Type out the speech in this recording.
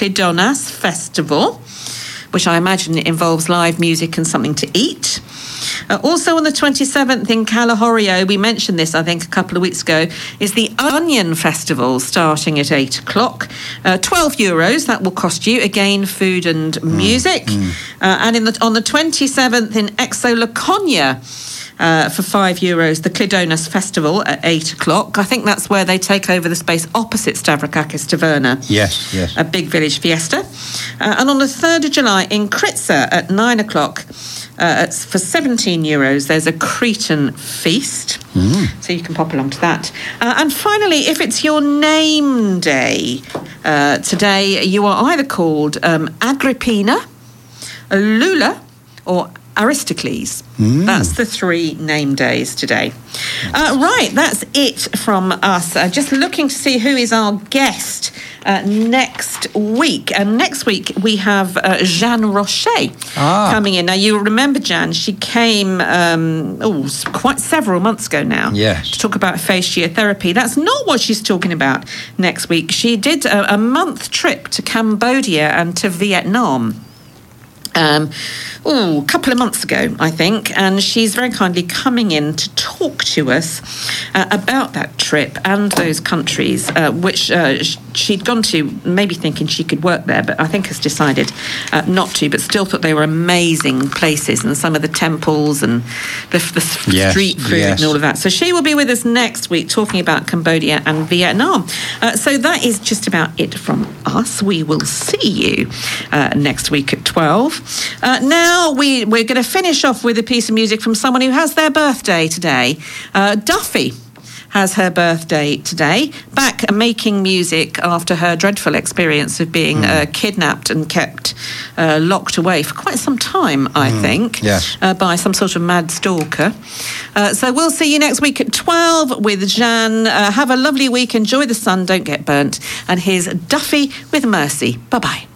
Clidonas Festival, which I imagine involves live music and something to eat. Also on the 27th in Kalahorrio, we mentioned this, I think, a couple of weeks ago, is the Onion Festival starting at 8 o'clock. €12, that will cost you. Again, food and music. And on the 27th in Exo-Laconia, for €5, the Clidonas Festival at 8 o'clock. I think that's where they take over the space opposite Stavrakakis Taverna. Yes. A big village fiesta. And on the 3rd of July in Kritsa at 9 o'clock, for €17, there's a Cretan feast. So you can pop along to that. And finally, if it's your name day today, you are either called Agrippina, Lula, or Aristocles. That's the 3 name days today. Right, that's it from us. Just looking to see who is our guest next week. And next week we have Jeanne Rocher coming in. Now, you'll remember Jeanne. She came quite several months ago now to talk about fascia therapy. That's not what she's talking about next week. She did a month trip to Cambodia and to Vietnam. A couple of months ago, I think, and she's very kindly coming in to talk to us about that trip and those countries, which she'd gone to, maybe thinking she could work there, but I think has decided not to, but still thought they were amazing places, and some of the temples and the street food and all of that. So she will be with us next week talking about Cambodia and Vietnam. So that is just about it from us. We will see you next week at 12. Now we're going to finish off with a piece of music from someone who has their birthday today. Duffy has her birthday today, back making music after her dreadful experience of being kidnapped and kept locked away for quite some time, I think, by some sort of mad stalker. So we'll see you next week at 12 with Jeanne. Have a lovely week, enjoy the sun, don't get burnt. And here's Duffy with Mercy. Bye-bye.